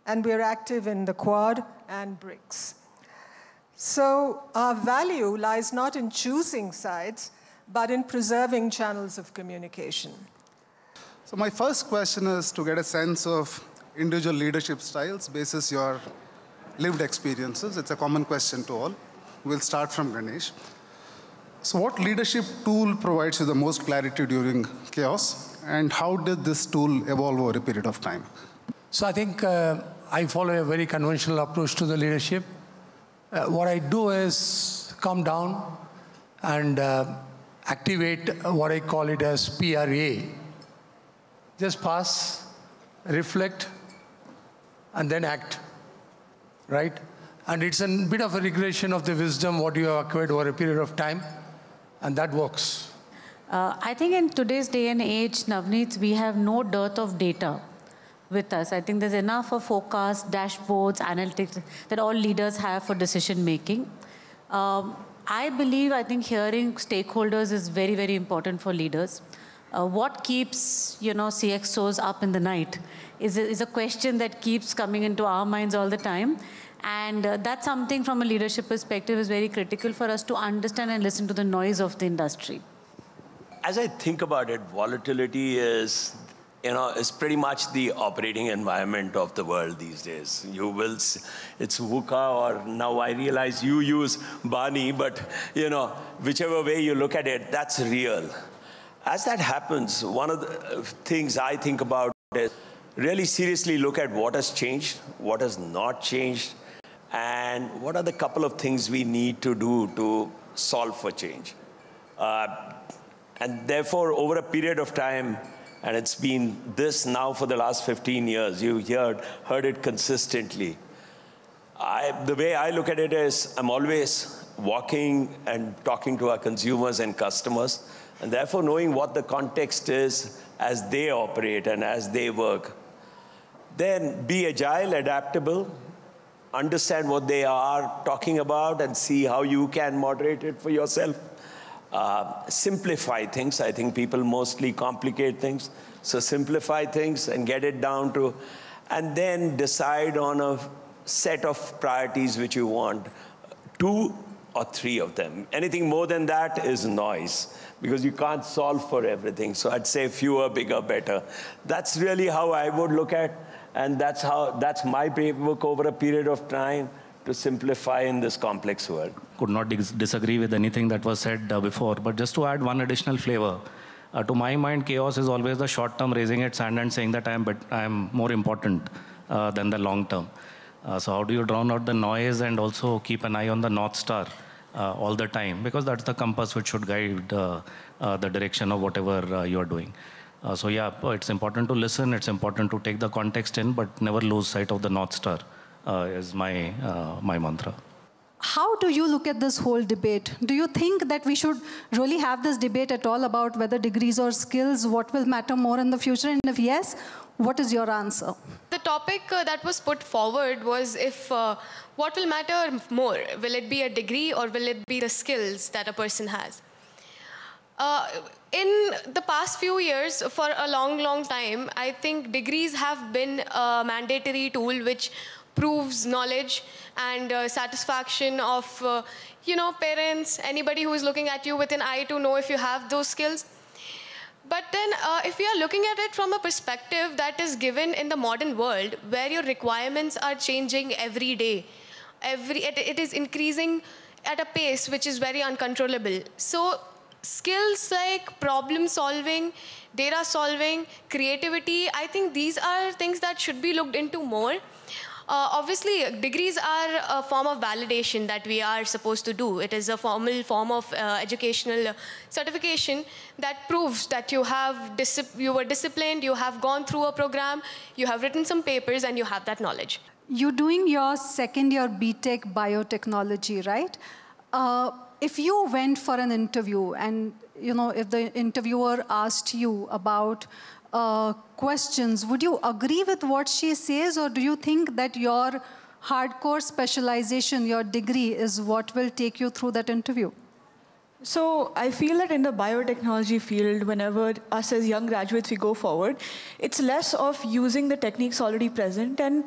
and we're active in the Quad and BRICS. So our value lies not in choosing sides, but in preserving channels of communication. So my first question is to get a sense of individual leadership styles basis your lived experiences. It's a common question to all. We'll start from Ganesh. So what leadership tool provides you the most clarity during chaos, and how did this tool evolve over a period of time? So I think I follow a very conventional approach to the leadership. What I do is calm down and activate what I call it as PRA. Just pause, reflect, and then act, right? And it's a bit of a regression of the wisdom what you have acquired over a period of time, and that works. I think in today's day and age, Navneet, we have no dearth of data with us. I think there's enough of forecasts, dashboards, analytics that all leaders have for decision making. I think hearing stakeholders is very, very important for leaders. What keeps, CXOs up in the night is a question that keeps coming into our minds all the time. And that's something from a leadership perspective is very critical for us to understand and listen to the noise of the industry. As I think about it, volatility is pretty much the operating environment of the world these days. It's VUCA, or now I realize you use Bani, but whichever way you look at it, that's real. As that happens, one of the things I think about is really seriously look at what has changed, what has not changed, and what are the couple of things we need to do to solve for change. And therefore, over a period of time, and it's been this now for the last 15 years, you heard it consistently. The way I look at it is I'm always walking and talking to our consumers and customers, and therefore knowing what the context is as they operate and as they work. Then be agile, adaptable, understand what they are talking about and see how you can moderate it for yourself. Simplify things. I think people mostly complicate things. So simplify things and get it down to, and then decide on a set of priorities which you want, 2 or 3 of them. Anything more than that is noise, because you can't solve for everything. So I'd say fewer, bigger, better. That's really how I would look at, and that's my playbook over a period of time to simplify in this complex world. Could not disagree with anything that was said before, but just to add one additional flavor, to my mind, chaos is always the short term raising its hand and saying that I am more important than the long term. So how do you drown out the noise and also keep an eye on the North Star all the time? Because that's the compass which should guide the direction of whatever you're doing. So yeah, it's important to listen, it's important to take the context in, but never lose sight of the North Star is my mantra. How do you look at this whole debate? Do you think that we should really have this debate at all about whether degrees or skills, what will matter more in the future? And if yes, what is your answer? The topic that was put forward was what will matter more? Will it be a degree or will it be the skills that a person has? In the past few years, for a long, long time, I think degrees have been a mandatory tool which proves knowledge and satisfaction of, parents, anybody who is looking at you with an eye to know if you have those skills. But then if we are looking at it from a perspective that is given in the modern world, where your requirements are changing every day, it is increasing at a pace which is very uncontrollable. So skills like problem solving, data solving, creativity, I think these are things that should be looked into more. Obviously, degrees are a form of validation that we are supposed to do. It is a formal form of educational certification that proves that you were disciplined, you have gone through a program, you have written some papers, and you have that knowledge. You're doing your second year BTech biotechnology, right? If you went for an interview and, if the interviewer asked you about questions, would you agree with what she says, or do you think that your hardcore specialization, your degree, is what will take you through that interview? So I feel that in the biotechnology field, whenever us as young graduates, we go forward, it's less of using the techniques already present and